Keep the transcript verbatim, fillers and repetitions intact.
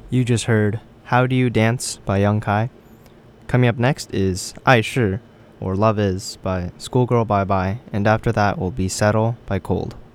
You just heard How Do You Dance by Young Kai. Coming up next is 爱是 or Love Is by Schoolgirl Bye Bye, and after that will be Settle by Cold.